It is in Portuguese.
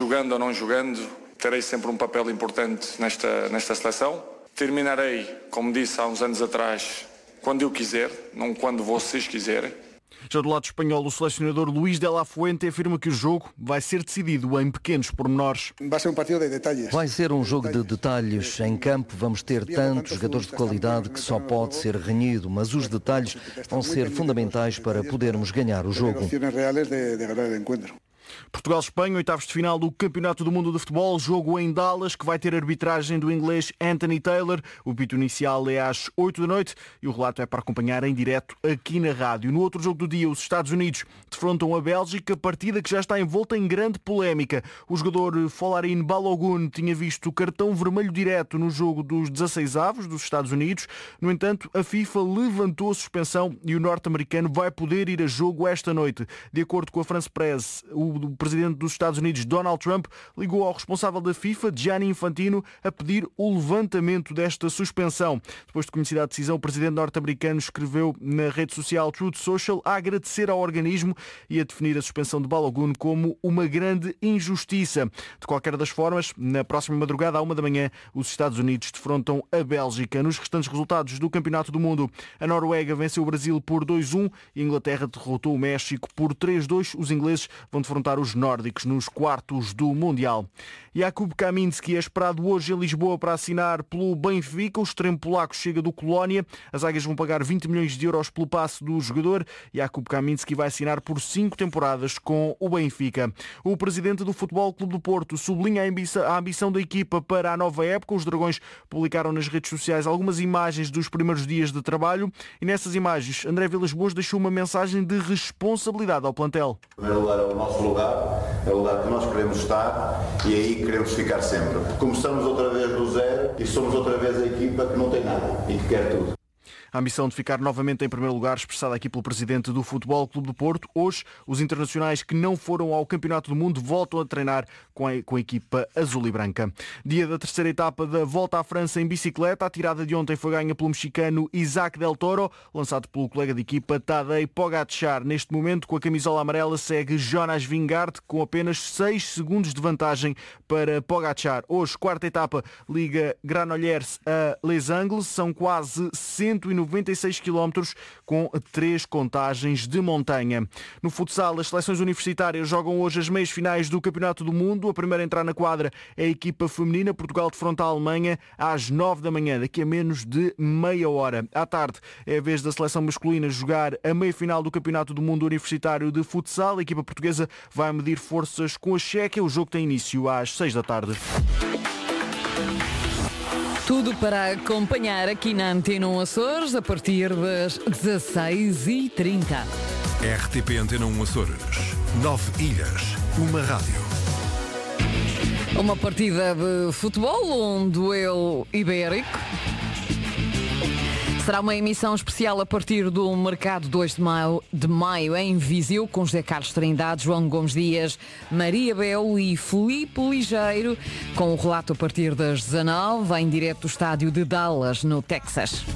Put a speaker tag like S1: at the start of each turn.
S1: jogando ou não jogando, terei sempre um papel importante nesta seleção. Terminarei, como disse há uns anos atrás, quando eu quiser, não quando vocês quiserem.
S2: Já do lado espanhol, o selecionador Luís de la Fuente afirma que o jogo vai ser decidido em pequenos pormenores.
S3: Vai ser um jogo de detalhes. Em campo vamos ter tantos jogadores de qualidade que só pode ser renhido, mas os detalhes vão ser fundamentais para podermos ganhar o jogo.
S2: Portugal-Espanha, oitavos de final do Campeonato do Mundo de Futebol, jogo em Dallas, que vai ter arbitragem do inglês Anthony Taylor. O apito inicial é às 8 da noite e o relato é para acompanhar em direto aqui na rádio. No outro jogo do dia, os Estados Unidos defrontam a Bélgica, partida que já está envolta em grande polémica. O jogador Folarin Balogun tinha visto cartão vermelho direto no jogo dos 16avos dos Estados Unidos. No entanto, a FIFA levantou a suspensão e o norte-americano vai poder ir a jogo esta noite. De acordo com a France Press, o presidente dos Estados Unidos, Donald Trump, ligou ao responsável da FIFA, Gianni Infantino, a pedir o levantamento desta suspensão. Depois de conhecida a decisão, o presidente norte-americano escreveu na rede social Truth Social a agradecer ao organismo e a definir a suspensão de Balogun como uma grande injustiça. De qualquer das formas, na próxima madrugada, à 1 da manhã, os Estados Unidos defrontam a Bélgica. Nos restantes resultados do Campeonato do Mundo, a Noruega venceu o Brasil por 2-1 e a Inglaterra derrotou o México por 3-2. Os ingleses vão defrontar os nórdicos nos quartos do Mundial. Jakub Kaminski é esperado hoje em Lisboa para assinar pelo Benfica. O extremo polaco chega do Colónia. As águias vão pagar 20 milhões de euros pelo passe do jogador. Jakub Kaminski vai assinar por 5 temporadas com o Benfica. O presidente do Futebol Clube do Porto sublinha a ambição da equipa para a nova época. Os Dragões publicaram nas redes sociais algumas imagens dos primeiros dias de trabalho e nessas imagens André Vilas-Boas deixou uma mensagem de responsabilidade ao plantel.
S4: Em primeiro lugar, é o nosso lugar, é o lugar que nós queremos estar e aí queremos ficar sempre. Começamos outra vez do zero e somos outra vez a equipa que não tem nada e que quer tudo.
S2: A ambição de ficar novamente em primeiro lugar, expressada aqui pelo presidente do Futebol Clube do Porto. Hoje, os internacionais que não foram ao Campeonato do Mundo voltam a treinar com a equipa azul e branca. Dia da terceira etapa da Volta à França em bicicleta. A tirada de ontem foi ganha pelo mexicano Isaac Del Toro, lançado pelo colega de equipa Tadej Pogačar. Neste momento, com a camisola amarela, segue Jonas Vingegaard com apenas 6 segundos de vantagem para Pogačar. Hoje, quarta etapa, liga Granollers a Les Angles. São quase 196 km com 3 contagens de montanha. No futsal, as seleções universitárias jogam hoje as meias finais do Campeonato do Mundo. A primeira a entrar na quadra é a equipa feminina. Portugal defronta a Alemanha às 9 da manhã, daqui a menos de meia hora. À tarde é a vez da seleção masculina jogar a meia-final do Campeonato do Mundo Universitário de Futsal. A equipa portuguesa vai medir forças com a Chequia. O jogo tem início às 6 da tarde.
S5: Tudo para acompanhar aqui na Antena 1 Açores a partir das 16h30.
S6: RTP Antena 1 Açores. 9 ilhas, uma rádio.
S5: Uma partida de futebol, um duelo ibérico. Será uma emissão especial a partir do mercado 2 de maio em Viseu, com José Carlos Trindade, João Gomes Dias, Maria Belo e Filipe Ligeiro, com o relato a partir das 19, em direto do estádio de Dallas, no Texas.